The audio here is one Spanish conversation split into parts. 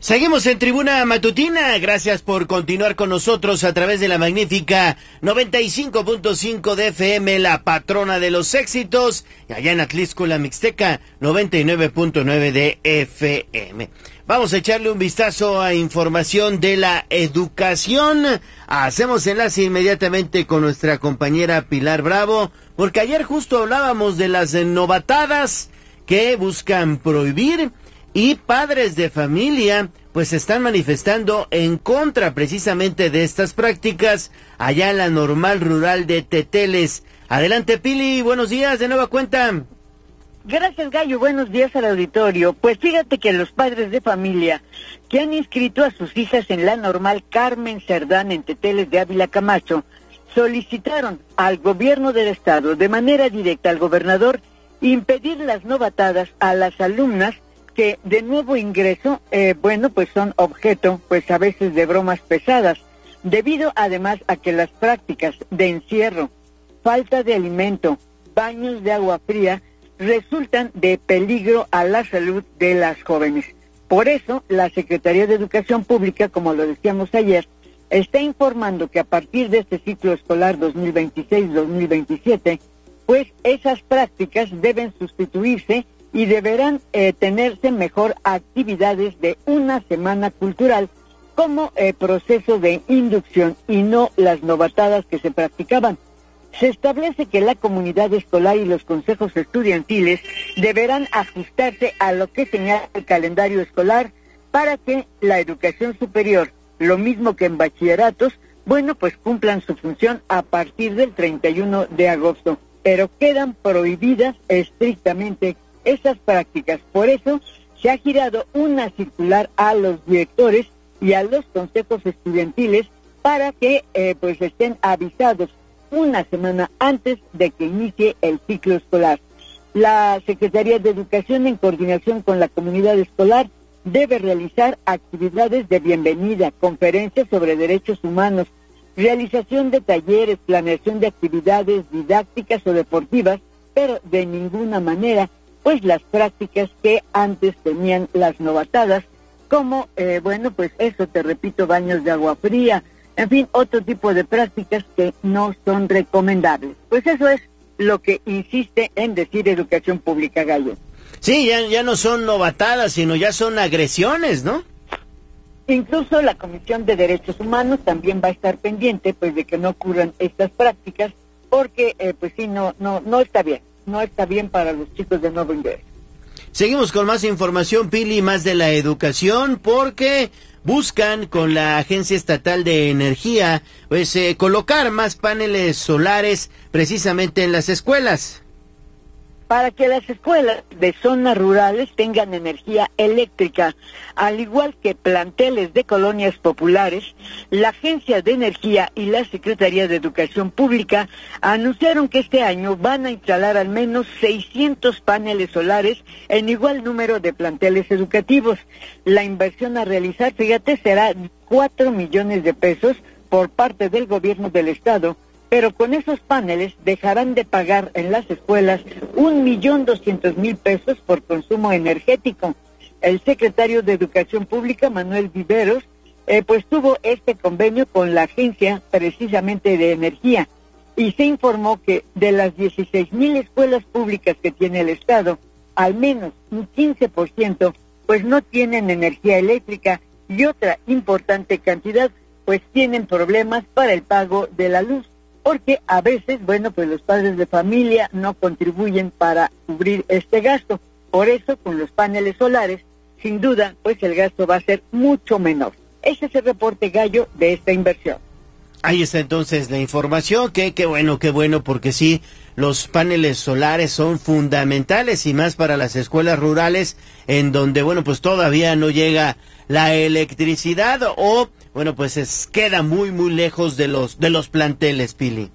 Seguimos en Tribuna Matutina, gracias por continuar con nosotros a través de la magnífica 95.5 de FM, la patrona de los éxitos, y allá en Atlixco, la Mixteca, 99.9 de FM. Vamos a echarle un vistazo a información de la educación. Hacemos enlace inmediatamente con nuestra compañera Pilar Bravo, porque ayer justo hablábamos de las novatadas que buscan prohibir, y padres de familia pues se están manifestando en contra precisamente de estas prácticas allá en la Normal Rural de Teteles. Adelante, Pili, buenos días, de nueva cuenta. Gracias, Gallo, buenos días al auditorio. Pues fíjate que los padres de familia que han inscrito a sus hijas en la Normal Carmen Cerdán en Teteles de Ávila Camacho solicitaron al gobierno del estado, de manera directa al gobernador, impedir las novatadas a las alumnas que de nuevo ingreso, pues son objeto, pues a veces de bromas pesadas, debido además a que las prácticas de encierro, falta de alimento, baños de agua fría, resultan de peligro a la salud de las jóvenes. Por eso, la Secretaría de Educación Pública, como lo decíamos ayer, está informando que a partir de este ciclo escolar 2026-2027, pues esas prácticas deben sustituirse y deberán tenerse mejor actividades de una semana cultural como proceso de inducción y no las novatadas que se practicaban. Se establece que la comunidad escolar y los consejos estudiantiles deberán ajustarse a lo que señala el calendario escolar para que la educación superior, lo mismo que en bachilleratos, pues cumplan su función a partir del 31 de agosto, pero quedan prohibidas estrictamente esas prácticas. Por eso se ha girado una circular a los directores y a los consejos estudiantiles para que estén avisados una semana antes de que inicie el ciclo escolar. La Secretaría de Educación, en coordinación con la comunidad escolar, debe realizar actividades de bienvenida, conferencias sobre derechos humanos, realización de talleres, planeación de actividades didácticas o deportivas, pero de ninguna manera pues las prácticas que antes tenían las novatadas, como, eso te repito, baños de agua fría, en fin, otro tipo de prácticas que no son recomendables. Pues eso es lo que insiste en decir Educación Pública, Gallo. Sí, ya no son novatadas, sino ya son agresiones, ¿no? Incluso la Comisión de Derechos Humanos también va a estar pendiente, pues, de que no ocurran estas prácticas, porque, no está bien. No está bien para los chicos de nuevo ingreso. Seguimos con más información, Pili, más de la educación, porque buscan con la Agencia Estatal de Energía, colocar más paneles solares precisamente en las escuelas. Para que las escuelas de zonas rurales tengan energía eléctrica, al igual que planteles de colonias populares, la Agencia de Energía y la Secretaría de Educación Pública anunciaron que este año van a instalar al menos 600 paneles solares en igual número de planteles educativos. La inversión a realizar, fíjate, será 4 millones de pesos por parte del gobierno del estado, pero con esos paneles dejarán de pagar en las escuelas 1.200.000 pesos por consumo energético. El secretario de Educación Pública, Manuel Viveros, tuvo este convenio con la agencia precisamente de energía, y se informó que de las 16.000 escuelas públicas que tiene el estado, al menos un 15% pues no tienen energía eléctrica, y otra importante cantidad pues tienen problemas para el pago de la luz, porque a veces, los padres de familia no contribuyen para cubrir este gasto. Por eso, con los paneles solares, sin duda, pues el gasto va a ser mucho menor. Ese es el reporte, Gallo, de esta inversión. Ahí está entonces la información, qué bueno, porque sí, los paneles solares son fundamentales, y más para las escuelas rurales, en donde, pues todavía no llega la electricidad, o queda muy lejos de los planteles, Pili.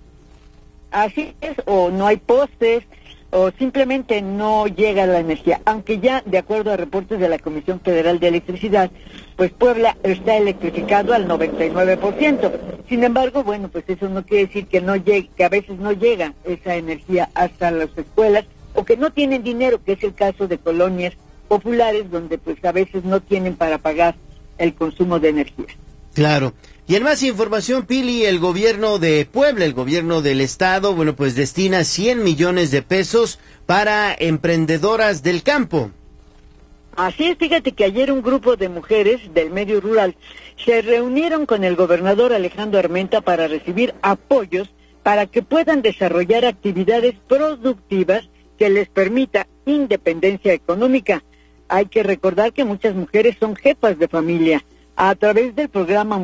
Así es, o no hay postes, o simplemente no llega la energía, aunque ya, de acuerdo a reportes de la Comisión Federal de Electricidad, pues Puebla está electrificado al 99%. Sin embargo, eso no quiere decir que no llegue, que a veces no llega esa energía hasta las escuelas, o que no tienen dinero, que es el caso de colonias populares, donde pues a veces no tienen para pagar el consumo de energía. Claro. Y en más información, Pili, el gobierno de Puebla, el gobierno del estado, bueno, pues destina 100 millones de pesos para emprendedoras del campo. Así es, fíjate que ayer un grupo de mujeres del medio rural se reunieron con el gobernador Alejandro Armenta para recibir apoyos para que puedan desarrollar actividades productivas que les permita independencia económica. Hay que recordar que muchas mujeres son jefas de familia. A través del programa